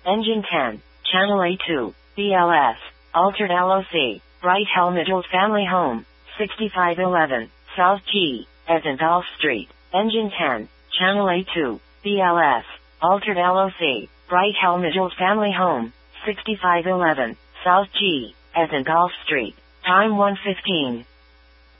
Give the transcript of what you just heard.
Engine 10, Channel A2, BLS, Altered LOC, Bright Helmholtz Family Home, 6511, South G, as in Golf Street. Engine 10, Channel A2, BLS, Altered LOC, Bright Helmholtz Family Home, 6511, South G, as in Golf Street. Time 1:15.